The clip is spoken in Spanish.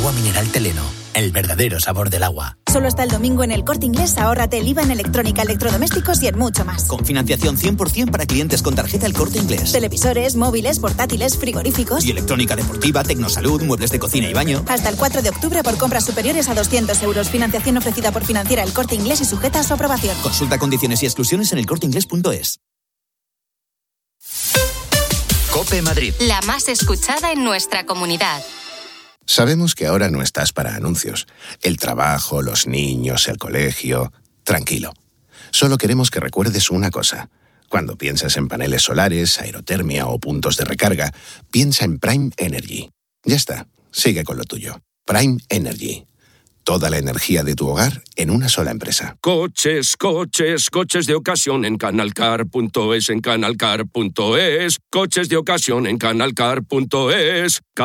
Agua mineral Teleno, el verdadero sabor del agua. Solo hasta el domingo en El Corte Inglés, ahórrate el IVA en electrónica, electrodomésticos y en mucho más. Con financiación 100% para clientes con tarjeta El Corte Inglés. Televisores, móviles, portátiles, frigoríficos. Y electrónica deportiva, tecnosalud, muebles de cocina y baño. Hasta el 4 de octubre por compras superiores a 200 euros. Financiación ofrecida por Financiera El Corte Inglés y sujeta a su aprobación. Consulta condiciones y exclusiones en elcorteinglés.es. COPE Madrid. La más escuchada en nuestra comunidad. Sabemos que ahora no estás para anuncios. El trabajo, los niños, el colegio... Tranquilo. Solo queremos que recuerdes una cosa. Cuando piensas en paneles solares, aerotermia o puntos de recarga, piensa en Prime Energy. Ya está. Sigue con lo tuyo. Prime Energy. Toda la energía de tu hogar en una sola empresa. Coches de ocasión en canalcar.es, en canalcar.es. Coches de ocasión en canalcar.es.